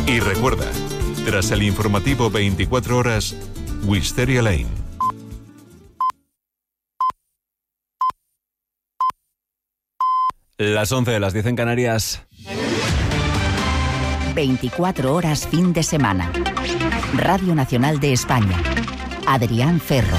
Y recuerda, tras el informativo 24 horas, Wisteria Lane. Las 11, las 10 en Canarias. 24 horas fin de semana. Radio Nacional de España. Adrián Ferro.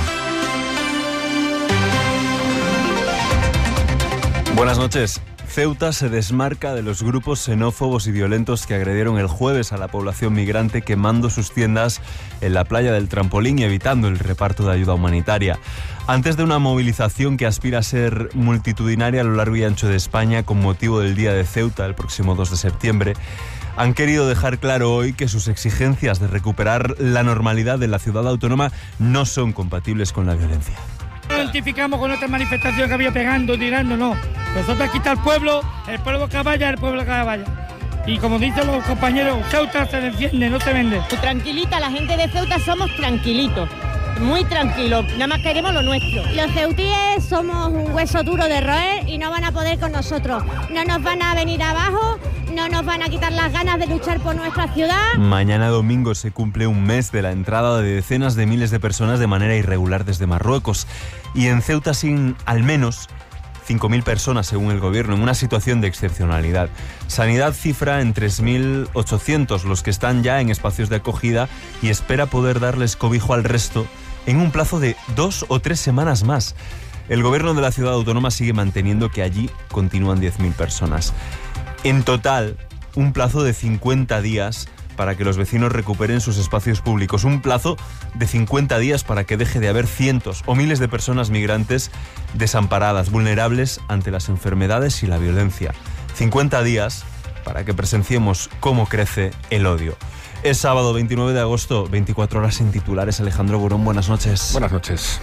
Buenas noches. Ceuta se desmarca de los grupos xenófobos y violentos que agredieron el jueves a la población migrante quemando sus tiendas en la playa del Trampolín y evitando el reparto de ayuda humanitaria. Antes de una movilización que aspira a ser multitudinaria a lo largo y ancho de España con motivo del Día de Ceuta, el próximo 2 de septiembre, han querido dejar claro hoy que sus exigencias de recuperar la normalidad de la ciudad autónoma no son compatibles con la violencia. No identificamos con otra manifestación que había pegando, tirando, no. Nosotros aquí está el pueblo que vaya, el pueblo que vaya. Y como dicen los compañeros, Ceuta se defiende, no se vende. Tranquilita, la gente de Ceuta somos tranquilitos, muy tranquilos, nada más queremos lo nuestro. Los ceutíes somos un hueso duro de roer y no van a poder con nosotros. No nos van a venir abajo, no nos van a quitar las ganas de luchar por nuestra ciudad. Mañana domingo se cumple un mes de la entrada de decenas de miles de personas de manera irregular desde Marruecos. Y en Ceuta sin al menos 5.000 personas, según el gobierno, en una situación de excepcionalidad. Sanidad cifra en 3.800 los que están ya en espacios de acogida y espera poder darles cobijo al resto en un plazo de 2 o 3 semanas más. El gobierno de la ciudad autónoma sigue manteniendo que allí continúan 10.000 personas. En total, un plazo de 50 días para que los vecinos recuperen sus espacios públicos. Un plazo de 50 días para que deje de haber cientos o miles de personas migrantes desamparadas, vulnerables ante las enfermedades y la violencia. 50 días para que presenciemos cómo crece el odio. Es sábado 29 de agosto, 24 horas en titulares. Alejandro Burón, buenas noches. Buenas noches.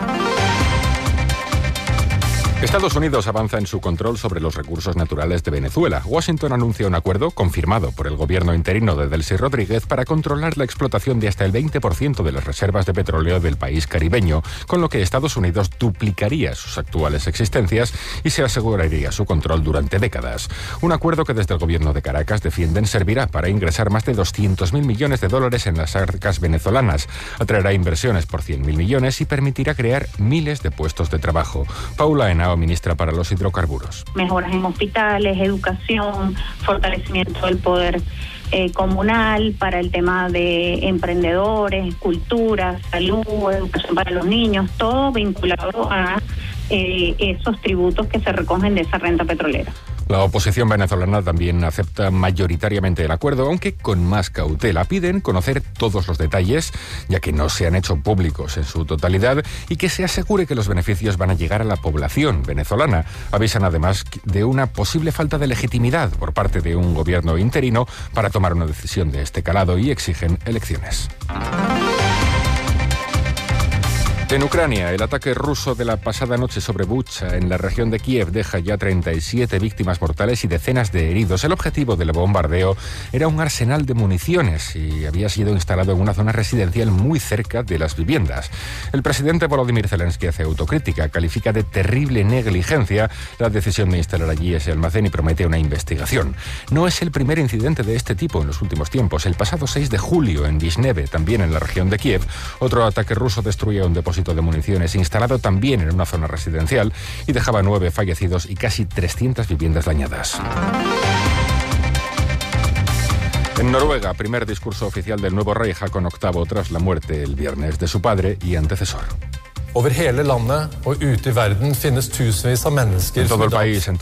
Estados Unidos avanza en su control sobre los recursos naturales de Venezuela. Washington anuncia un acuerdo, confirmado por el gobierno interino de Delcy Rodríguez, para controlar la explotación de hasta el 20% de las reservas de petróleo del país caribeño, con lo que Estados Unidos duplicaría sus actuales existencias y se aseguraría su control durante décadas. Un acuerdo que desde el gobierno de Caracas defienden servirá para ingresar más de 200.000 millones de dólares en las arcas venezolanas, atraerá inversiones por 100.000 millones y permitirá crear miles de puestos de trabajo. Paula Henao, ministra para los hidrocarburos. Mejoras en hospitales, educación, fortalecimiento del poder comunal para el tema de emprendedores, cultura, salud, educación para los niños, todo vinculado a esos tributos que se recogen de esa renta petrolera. La oposición venezolana también acepta mayoritariamente el acuerdo, aunque con más cautela. Piden conocer todos los detalles, ya que no se han hecho públicos en su totalidad, y que se asegure que los beneficios van a llegar a la población venezolana. Avisan además de una posible falta de legitimidad por parte de un gobierno interino para tomar una decisión de este calado y exigen elecciones. En Ucrania, el ataque ruso de la pasada noche sobre Bucha, en la región de Kiev, deja ya 37 víctimas mortales y decenas de heridos. El objetivo del bombardeo era un arsenal de municiones y había sido instalado en una zona residencial muy cerca de las viviendas. El presidente Volodymyr Zelensky hace autocrítica, califica de terrible negligencia la decisión de instalar allí ese almacén y promete una investigación. No es el primer incidente de este tipo en los últimos tiempos. El pasado 6 de julio, en Vishneve, también en la región de Kiev, otro ataque ruso destruía un depósito de municiones instalado también en una zona residencial y dejaba 9 fallecidos y casi 300 viviendas dañadas. En Noruega, primer discurso oficial del nuevo rey Haakon VIII tras la muerte el viernes de su padre y antecesor. Over hele landet og ute i verden finnes tusenvis av mennesker. En todo el país,